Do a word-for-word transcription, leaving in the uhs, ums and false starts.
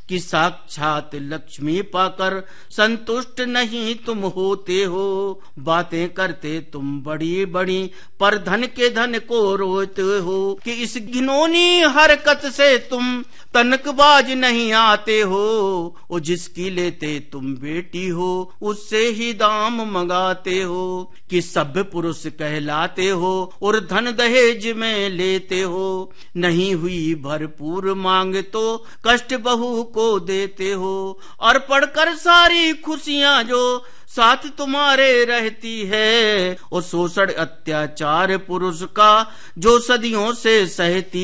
कि साक्षात लक्ष्मी पाकर संतुष्ट नहीं तुम होते हो। बातें करते तुम बड़ी बड़ी पर धन के धन को रोते हो, कि इस घिनौनी हरकत से तुम तनकबाज नहीं आते हो। ओ जिसकी लेते तुम बेटी हो उससे ही दाम मंगाते हो, कि सब पुरुष कहलाते हो और धन दहेज में लेते हो। नहीं हुई भरपूर मांग तो कष्ट बहू को देते हो, और पढ़कर सारी खुशियां जो साथ तुम्हारे रहती है। और शोषण अत्याचार पुरुष का जो सदियों से सहती